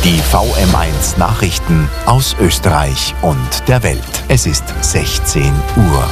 Die VM1 Nachrichten aus Österreich und der Welt. Es ist 16 Uhr.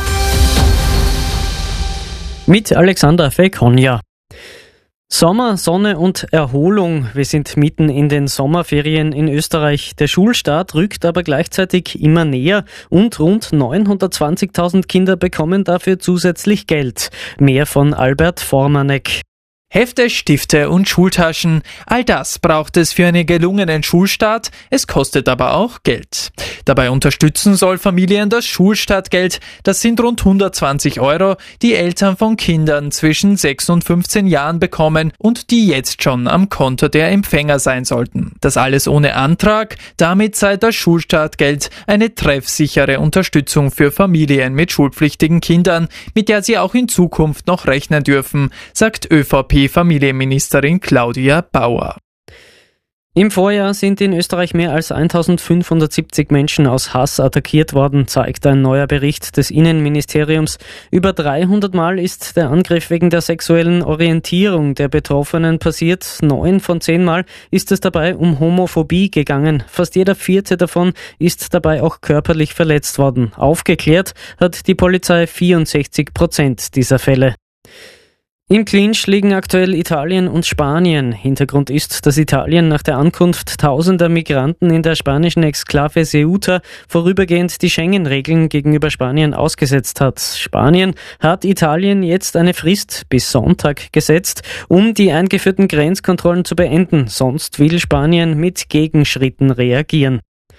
Mit Alexander Fekonja. Sommer, Sonne und Erholung. Wir sind mitten in den Sommerferien in Österreich. Der Schulstart rückt aber gleichzeitig immer näher und rund 920.000 Kinder bekommen dafür zusätzlich Geld. Mehr von Albert Vormanek. Hefte, Stifte und Schultaschen, all das braucht es für einen gelungenen Schulstart, es kostet aber auch Geld. Dabei unterstützen soll Familien das Schulstartgeld, das sind rund 120 €, die Eltern von Kindern zwischen 6 und 15 Jahren bekommen und die jetzt schon am Konto der Empfänger sein sollten. Das alles ohne Antrag, damit sei das Schulstartgeld eine treffsichere Unterstützung für Familien mit schulpflichtigen Kindern, mit der sie auch in Zukunft noch rechnen dürfen, sagt ÖVP-Familienministerin Claudia Bauer. Im Vorjahr sind in Österreich mehr als 1570 Menschen aus Hass attackiert worden, zeigt ein neuer Bericht des Innenministeriums. Über 300 Mal ist der Angriff wegen der sexuellen Orientierung der Betroffenen passiert. 9 von 10 Mal ist es dabei um Homophobie gegangen. Fast jeder 4. davon ist dabei auch körperlich verletzt worden. Aufgeklärt hat die Polizei 64% dieser Fälle. Im Clinch liegen aktuell Italien und Spanien. Hintergrund ist, dass Italien nach der Ankunft tausender Migranten in der spanischen Exklave Ceuta vorübergehend die Schengen-Regeln gegenüber Spanien ausgesetzt hat. Spanien hat Italien jetzt eine Frist bis Sonntag gesetzt, um die eingeführten Grenzkontrollen zu beenden. Sonst will Spanien mit Gegenschritten reagieren.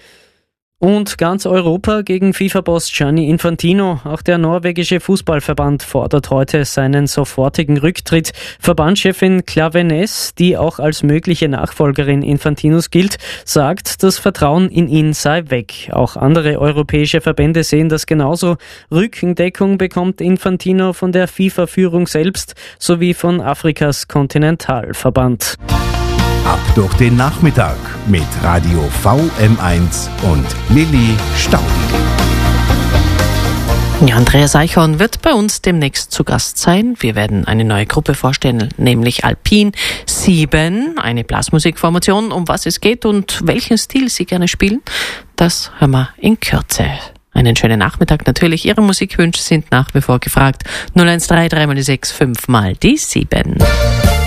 Und ganz Europa gegen FIFA-Boss Gianni Infantino. Auch der norwegische Fußballverband fordert heute seinen sofortigen Rücktritt. Verbandschefin Klaveness, die auch als mögliche Nachfolgerin Infantinos gilt, sagt, das Vertrauen in ihn sei weg. Auch andere europäische Verbände sehen das genauso. Rückendeckung bekommt Infantino von der FIFA-Führung selbst sowie von Afrikas Kontinentalverband. Ab durch den Nachmittag mit Radio VM1 und Lilly Staudigl. Ja, Andreas Eichhorn wird bei uns demnächst zu Gast sein. Wir werden eine neue Gruppe vorstellen, nämlich Alpin 7, eine Blasmusikformation. Um was es geht und welchen Stil sie gerne spielen, das hören wir in Kürze. Einen schönen Nachmittag natürlich. Ihre Musikwünsche sind nach wie vor gefragt. 013 3 mal die 6, 5 mal die 7.